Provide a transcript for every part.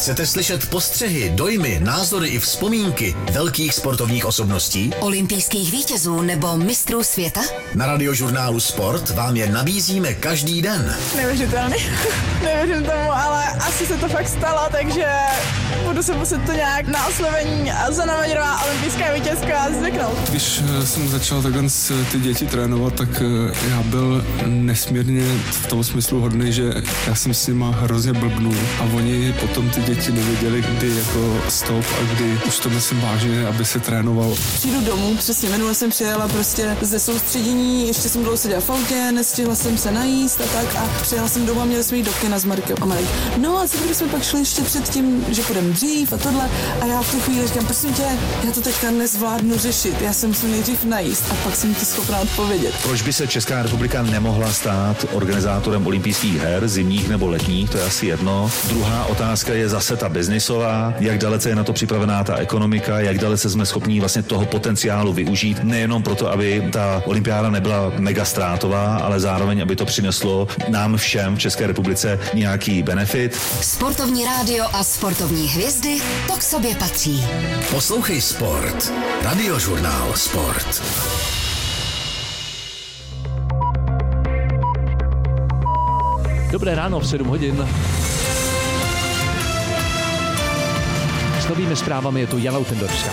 Chcete slyšet postřehy, dojmy, názory i vzpomínky velkých sportovních osobností? Olympijských vítězů nebo mistrů světa? Na Radiožurnálu Sport vám je nabízíme každý den. Neuvěřitelný. Nevěřím tomu, ale asi se to fakt stalo, takže budu se muset to nějak na oslovení Zuzana Maďarová, olympijská vítězka, zvyknout. Když jsem začal takhle ty děti trénovat, tak já byl nesmírně v tom smyslu hodný, že já jsem s nima hrozně blbnul a oni potom ty děti nevěděli, kdy jako stop a kdy už to myslím vážně, aby se trénoval. Přijdu domů, přesně minule jsem přijela prostě ze soustředění, ještě jsem dlouho seděla v autě, nestihla jsem se najíst a tak a přijela jsem domů a měli jsme jít do kina s Markem a Marek. No a co jsme pak šli ještě před tím, že půjdeme dřív a tohle a já v tu chvíli říkám, prosím tě, já to teďka nezvládnu řešit, já jsem se nejdřív najíst a pak jsem ti schopná odpovědět. Proč by se Česká republika nemohla stát organizátorem olympijských her, zimních nebo letních, to je asi jedno. Druhá otázka je zase ta biznisová, jak dalece je na to připravená ta ekonomika, jak dalece jsme schopní vlastně toho potenciálu využít, nejenom proto, aby ta olympiáda nebyla mega ztrátová, ale zároveň, aby to přineslo nám všem v České republice nějaký benefit. Sportovní rádio a sportovní hvězdy, to k sobě patří. Poslouchej Sport. Radiožurnál Sport. Dobré ráno v 7 hodin. S novými zprávami je tu Jana Utendorská.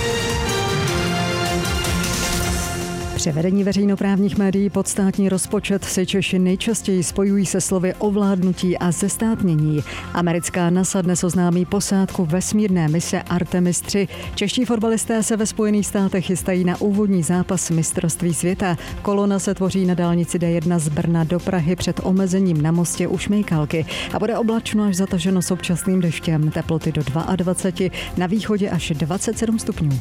Převedení veřejnoprávních médií pod státní rozpočet si Češi nejčastěji spojují se slovy ovládnutí a zestátnění. Americká NASA dnes oznámí posádku vesmírné mise Artemis 3. Čeští fotbalisté se ve Spojených státech chystají na úvodní zápas mistrovství světa. Kolona se tvoří na dálnici D1 z Brna do Prahy před omezením na mostě u Šmejkálky a bude oblačno až zataženo s občasným deštěm. Teploty do 22, na východě až 27 stupňů.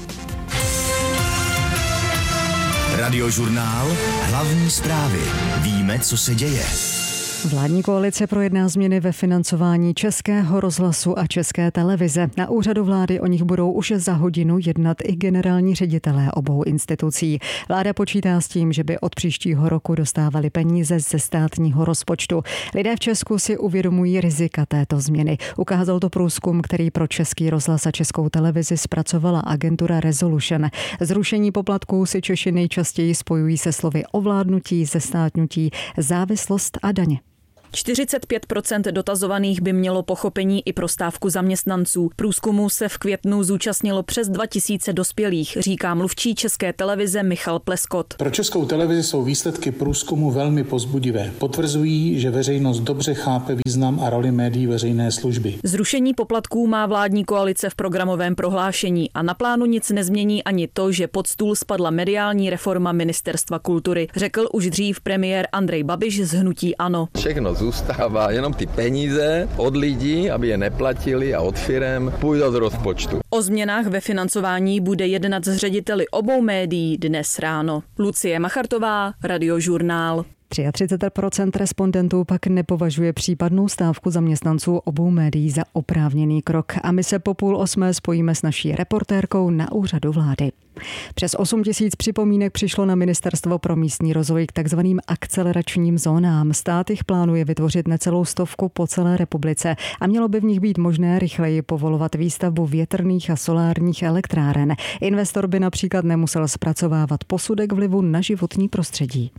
Radiožurnál, hlavní zprávy. Víme, co se děje. Vládní koalice projedná změny ve financování Českého rozhlasu a České televize. Na úřadu vlády o nich budou už za hodinu jednat i generální ředitelé obou institucí. Vláda počítá s tím, že by od příštího roku dostávali peníze ze státního rozpočtu. Lidé v Česku si uvědomují rizika této změny. Ukázal to průzkum, který pro Český rozhlas a Českou televizi zpracovala agentura Resolution. Zrušení poplatků si Češi nejčastěji spojují se slovy ovládnutí, zestátnutí, závislost a daně. 45% dotazovaných by mělo pochopení i pro stávku zaměstnanců. Průzkumu se v květnu zúčastnilo přes 2000 dospělých, říká mluvčí České televize Michal Pleskot. Pro Českou televizi jsou výsledky průzkumu velmi povzbudivé. Potvrzují, že veřejnost dobře chápe význam a roli médií veřejné služby. Zrušení poplatků má vládní koalice v programovém prohlášení a na plánu nic nezmění ani to, že pod stůl spadla mediální reforma Ministerstva kultury, řekl už dřív premiér Andrej Babiš z hnutí ANO. Všechno zůstává, jenom ty peníze od lidí, aby je neplatili a od firem půjdou do rozpočtu. O změnách ve financování bude jednat s řediteli obou médií dnes ráno. Lucie Machartová, Radiožurnál. 33% respondentů pak nepovažuje případnou stávku zaměstnanců obou médií za oprávněný krok a my se po 7:30 spojíme s naší reportérkou na úřadu vlády. Přes 8 000 připomínek přišlo na Ministerstvo pro místní rozvoj k takzvaným akceleračním zónám. Stát jich plánuje vytvořit necelou 100 po celé republice a mělo by v nich být možné rychleji povolovat výstavbu větrných a solárních elektráren. Investor by například nemusel zpracovávat posudek vlivu na životní prostředí.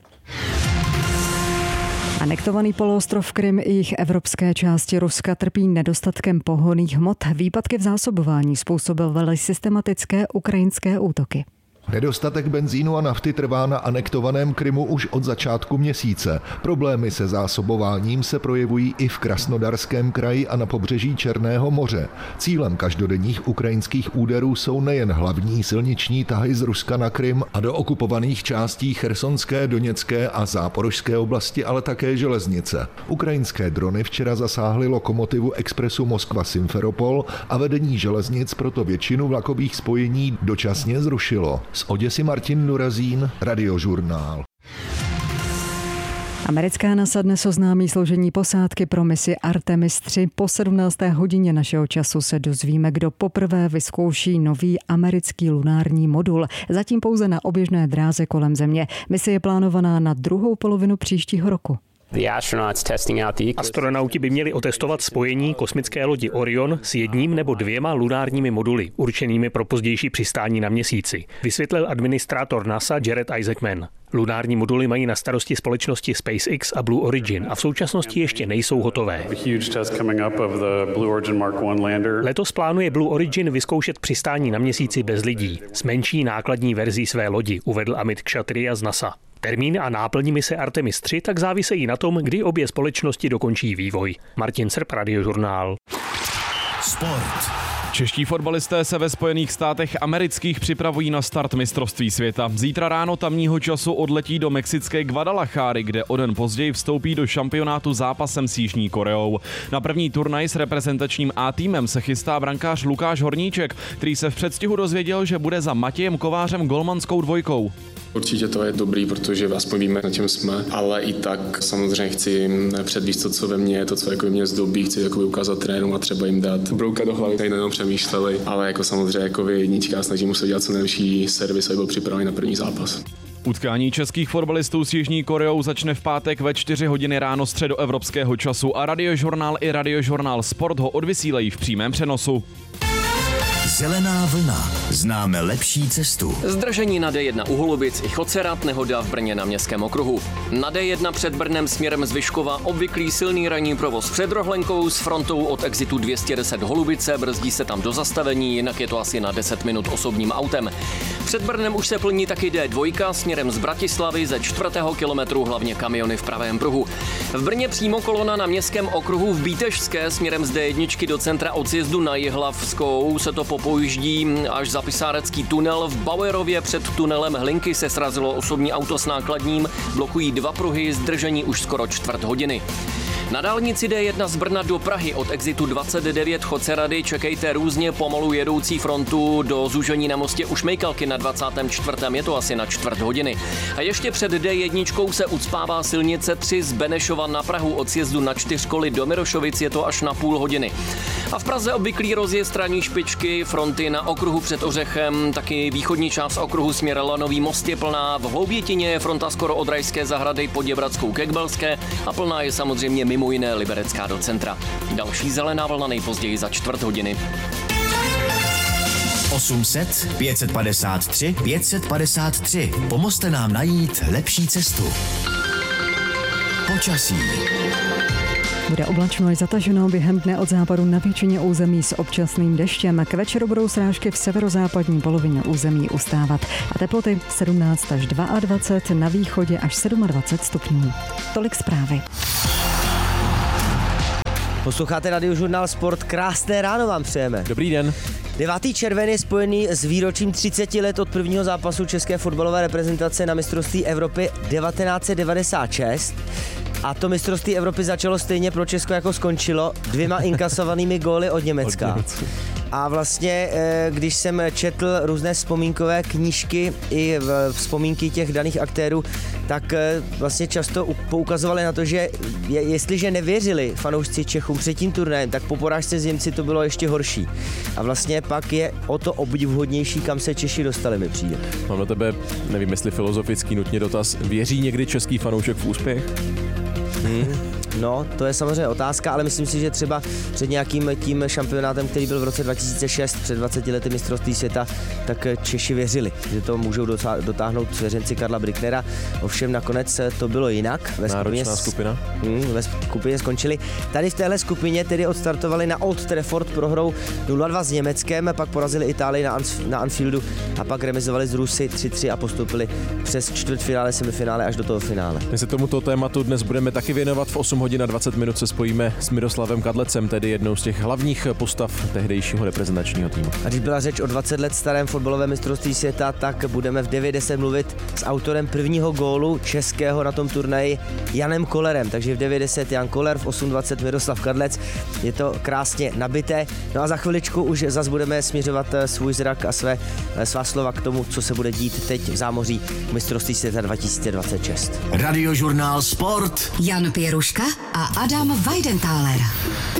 Anektovaný poloostrov Krym i jejich evropské části Ruska trpí nedostatkem pohonných hmot. Výpadky v zásobování způsobily systematické ukrajinské útoky. Nedostatek benzínu a nafty trvá na anektovaném Krymu už od začátku měsíce. Problémy se zásobováním se projevují i v Krasnodarském kraji a na pobřeží Černého moře. Cílem každodenních ukrajinských úderů jsou nejen hlavní silniční tahy z Ruska na Krym a do okupovaných částí Chersonské, Doněcké a Záporožské oblasti, ale také železnice. Ukrajinské drony včera zasáhly lokomotivu expresu Moskva-Simferopol a vedení železnic proto většinu vlakových spojení dočasně zrušilo. Z Oděsy Martin Nurazín, Radiožurnál. Americká NASA dnes oznámí složení posádky pro misi Artemis 3. Po 17. hodině našeho času se dozvíme, kdo poprvé vyzkouší nový americký lunární modul. Zatím pouze na oběžné dráze kolem Země. Mise je plánovaná na druhou polovinu příštího roku. Astronauti by měli otestovat spojení kosmické lodi Orion s jedním nebo 2 lunárními moduly, určenými pro pozdější přistání na Měsíci, vysvětlil administrátor NASA Jared Isaacman. Lunární moduly mají na starosti společnosti SpaceX a Blue Origin a v současnosti ještě nejsou hotové. Letos plánuje Blue Origin vyzkoušet přistání na Měsíci bez lidí s menší nákladní verzí své lodi, uvedl Amit Kshatriya z NASA. Termín a náplň mise Artemis 3 tak závisejí na tom, kdy obě společnosti dokončí vývoj. Martin Srp, Radiožurnál. Sport. Čeští fotbalisté se ve Spojených státech amerických připravují na start mistrovství světa. Zítra ráno tamního času odletí do mexické Guadalajary, kde o den později vstoupí do šampionátu zápasem s Jižní Koreou. Na první turnaj s reprezentačním A týmem se chystá brankář Lukáš Horníček, který se v předstihu dozvěděl, že bude za Matějem Kovářem golmanskou dvojkou. Určitě to je dobrý, protože aspoň víme, na čem jsme, ale i tak samozřejmě chci předvíst to, co ve mně je, to, co jako mě zdobí, chci jako ukázat trenérům a třeba jim dát brouka do hlavy, tady nejenom přemýšleli, ale jako samozřejmě jako jednička, snažím se dělat co nejlepší servis, aby byl připravený na první zápas. Utkání českých fotbalistů s Jižní Koreou začne v pátek ve 4 hodiny ráno středoevropského času a Radiožurnál i Radiožurnál Sport ho odvysílejí v přímém přenosu. Zelená vlna. Známe lepší cestu. Zdržení na D1 u Holubic i Chocerat, nehoda v Brně na Městském okruhu. Na D1 před Brnem směrem z Vyškova obvyklý silný ranní provoz před Rohlenkou s frontou od exitu 210 Holubice, brzdí se tam do zastavení, jinak je to asi na 10 minut osobním autem. Před Brnem už se plní taky D2 směrem z Bratislavy ze 4. kilometru, hlavně kamiony v pravém pruhu. V Brně přímo kolona na Městském okruhu v Bítežské směrem z D1 do centra od sjezdu na Jihlavskou se to popojíždí až za Pisárecký tunel. V Bauerově před tunelem Hlinky se srazilo osobní auto s nákladním, blokují 2 pruhy, zdržení už skoro čtvrt hodiny. Na dálnici D1 z Brna do Prahy od exitu 29 Chocerady čekejte různě pomalu jedoucí frontu do zúžení na mostě u Šmejkalky na 24. je to asi na čtvrt hodiny. A ještě před D1 se ucpává silnice 3 z Benešova na Prahu od sjezdu na 4 koly do Mirošovic, je to až na půl hodiny. A v Praze obvyklý rozjezd ranní špičky, fronty na okruhu před Ořechem, taky východní část okruhu směr Lanový Most je plná, v Hloubětině je fronta skoro od Rajské zahrady po Děbradskou ke Kbelské a plná je samozřejmě mimo jiné Liberecká do centra. Další zelená vlna nejpozději za čtvrt hodiny. 800 553 553. Pomozte nám najít lepší cestu. Počasí. Bude oblačno až zataženo, během dne od západu na většině území s občasným deštěm. K večeru budou srážky v severozápadní polovině území ustávat a teploty 17 až 22, na východě až 27 stupňů. Tolik zprávy. Posloucháte Radiožurnál Sport, krásné ráno vám přejeme. Dobrý den. 9. červen je spojený s výročím 30 let od prvního zápasu české fotbalové reprezentace na mistrovství Evropy 1996. A to mistrovství Evropy začalo stejně pro Česko, jako skončilo, 2 inkasovanými góly od Německa. A vlastně, když jsem četl různé vzpomínkové knížky i vzpomínky těch daných aktérů, tak vlastně často poukazovali na to, že jestliže nevěřili fanoušci Čechům před tím turnajem, tak po porážce s Němci to bylo ještě horší. A vlastně pak je o to obdivuhodnější, kam se Češi dostali, mi přijde. Mám na tebe, nevím jestli filozofický nutně dotaz, věří někdy český fanoušek v úspěch? No, to je samozřejmě otázka, ale myslím si, že třeba před nějakým tím šampionátem, který byl v roce 2006, před 20 lety mistrovství světa, tak Češi věřili, že to můžou dotáhnout svěřenci Karla Bricknera. Ovšem nakonec to bylo jinak. Náročná skupina. Ve skupině skončili. Tady v téhle skupině tedy odstartovali na Old Trafford prohrou 0-2 s Německem, pak porazili Itálii na Anfieldu a pak remizovali s Rusy 3-3 a postoupili přes čtvrtfinále, semifinále až do toho finále. My se tomuto tématu dnes budeme taky věnovat. V 8 hodin a 20 minut se spojíme s Miroslavem Kadlecem, tedy jednou z těch hlavních postav tehdejšího reprezentačního týmu. A když byla řeč o 20 let starém fotbalovém mistrovství světa, tak budeme v 9:10 mluvit s autorem prvního gólu českého na tom turnaji Janem Kollerem. Takže v 9:10 Jan Koller, v 8:20 Miroslav Kadlec. Je to krásně nabité. No a za chviličku už zas budeme směřovat svůj zrak a svá slova k tomu, co se bude dít teď v zámoří mistrovství světa 2026. Radiožurnál Sport. Jan Pěruška a Adam Weidenthaler.